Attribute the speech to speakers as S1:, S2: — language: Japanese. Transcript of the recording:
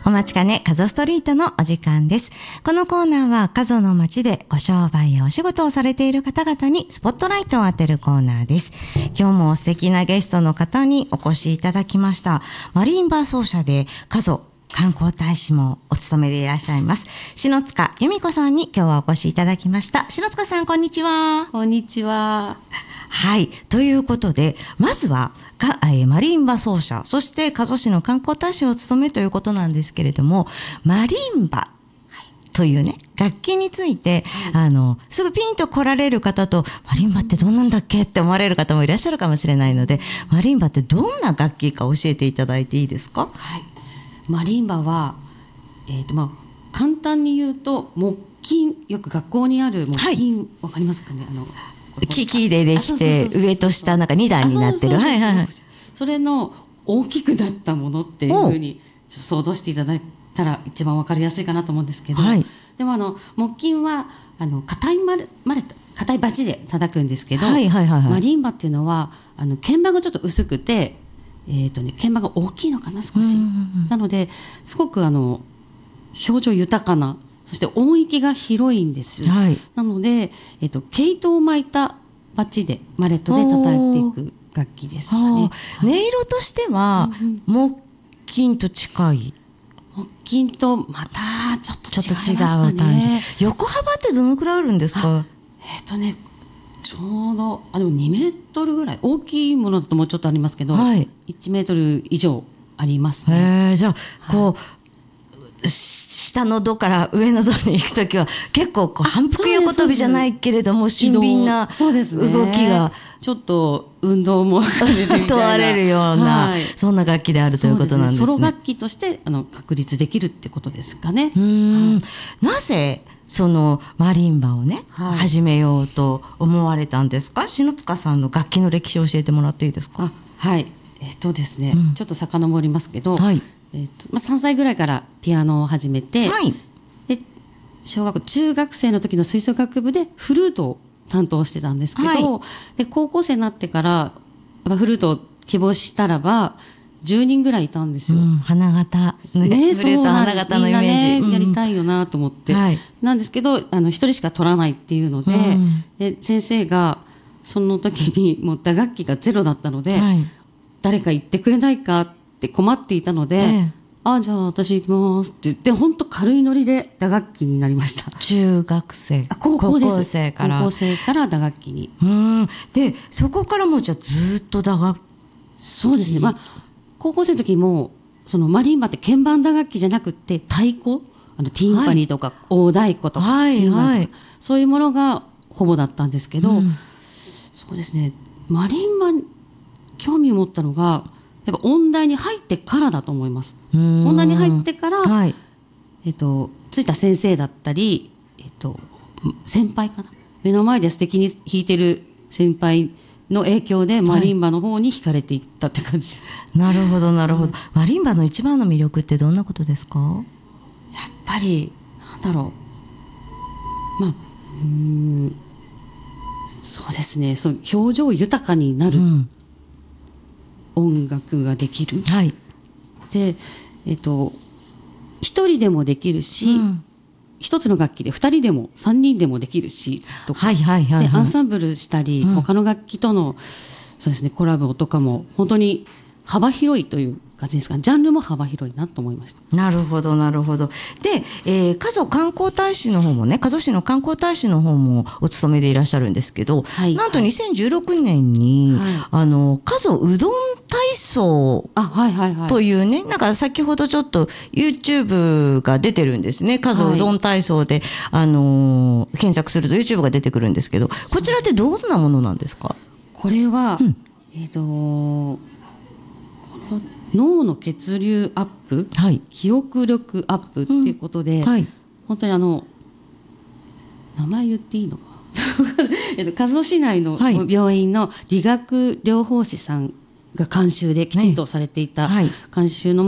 S1: お待ちかね、加須ストリートのお時間です。このコーナーは加須の街でご商売やお仕事をされている方々にスポットライトを当てるコーナーです。今日も素敵なゲストの方にお越しいただきました。マリンバ奏者で加須観光大使もお務めでいらっしゃいます篠塚由美子さんに今日はお越しいただきました。篠塚さん、こんにちは。
S2: こんにちは。
S1: はい。ということで、まずは、マリンバ奏者、そして加須市の観光大使をお務めということなんですけれども、マリンバというね、楽器について、すぐピンと来られる方と、マリンバってどんなんだっけって思われる方もいらっしゃるかもしれないので、マリンバってどんな楽器か教えていただいていいですか？
S2: はい。マリンバは、簡単に言うと木琴、よく学校にある木琴、わかりますかね？
S1: 木でできて上と下なんか2段になってる。はいはいはい。
S2: それの大きくなったものっていうふうに想像していただいたら一番わかりやすいかなと思うんですけど、はい、でも木琴は硬いバチで叩くんですけど、はいはいはいはい、マリンバっていうのは鍵盤がちょっと薄くて、鍵盤が大きいのかな少し、なのですごく表情豊かな、そして音域が広いんです、はい、なので、毛糸を巻いたバチでマレットで叩いていく楽器ですかね。
S1: 音色としては、木琴と近い？
S2: 木琴とまたちょっと違いますかね。
S1: 違う感じ。横幅ってどのくらいあるんですか？
S2: ちょうどでも2メートルぐらい、大きいものだともうちょっとありますけど、はい、1メートル以上ありますね。
S1: じゃあこう、下の度から上の度に行くときは結構反復横跳びじゃないけれども俊敏な動きが
S2: ちょっと運動も
S1: 問われるような、はい、そんな楽器であるということなんですね。
S2: ソロ楽器として確立できるってことですかね。
S1: なぜそのマリンバをね、はい、始めようと思われたんですか？篠塚さんの楽器の歴史を教えてもらっていいですか？
S2: はい。ですね、ちょっと遡りますけど、はい、3歳ぐらいからピアノを始めて、はい、で中学生の時の吹奏楽部でフルートを担当してたんですけど、はい、で高校生になってからやっぱフルートを希望したらば10人ぐらいいたんですよ。
S1: 花形ね、フルート花形のイメージ、
S2: みんなね、やりたいよなと思って、はい、なんですけど1人しか取らないっていうので、で先生がその時にもう打楽器がゼロだったので、はい、誰か行ってくれないかって困っていたので、じゃあ私行きますって言って本当軽いノリで打楽器になりました。
S1: 中学生、高校生から
S2: 打楽器に。
S1: でそこからもうじゃあずっと打楽器。
S2: そうですね、高校生の時もそのマリンバって鍵盤打楽器じゃなくて太鼓、ティンパニーとか大太鼓とかチンバルとか、そういうものがほぼだったんですけど、そうですね、マリンバに興味を持ったのがやっぱ音大に入ってからだと思います。音大に入ってから、はい、ついた先生だったり、先輩かな、目の前で素敵に弾いてる先輩の影響でマリンバの方に惹かれていったって感じです。
S1: なるほどなるほど。マリンバの一番の魅力ってどんなことですか？やっ
S2: ぱりなんだろう、そうですね、その表情豊かになる、音楽ができる、はい、で一人でもできるし、一つの楽器で2人でも3人でもできるしとか、でアンサンブルしたり、他の楽器とのそうですね、コラボとかも本当に幅広いという感じですか。ジャンルも幅広いなと思いました。
S1: なるほどなるほど。で、加須観光大使の方もね、加須市の観光大使の方もお勤めでいらっしゃるんですけど、はい、なんと2016年に、加須うどん体操というね、なんか先ほどちょっと YouTube が出てるんですね。加須うどん体操で、検索すると YouTube が出てくるんですけど、こちらってどんなものなんですか？
S2: これは、脳の血流アップ、はい、記憶力アップっていうことで、本当に名前言っていいのか加須市内の病院の理学療法士さんが監修できちんとされていた監修の